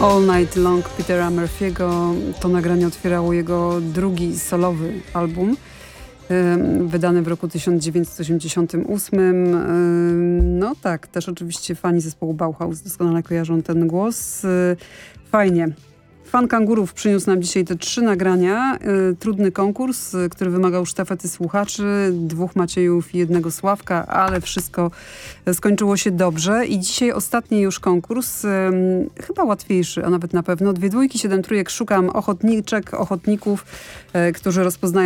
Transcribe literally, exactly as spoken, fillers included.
All Night Long Petera Murphy'ego. To nagranie otwierało jego drugi solowy album, wydany w roku tysiąc dziewięćset osiemdziesiątym ósmym. No tak, też oczywiście fani zespołu Bauhaus doskonale kojarzą ten głos. Fajnie. Fan Kangurów przyniósł nam dzisiaj te trzy nagrania. Trudny konkurs, który wymagał sztafety słuchaczy, dwóch Maciejów i jednego Sławka, ale wszystko skończyło się dobrze. I dzisiaj ostatni już konkurs, chyba łatwiejszy, a nawet na pewno. Dwie dwójki, siedem trójek. Szukam ochotniczek, ochotników, którzy rozpoznają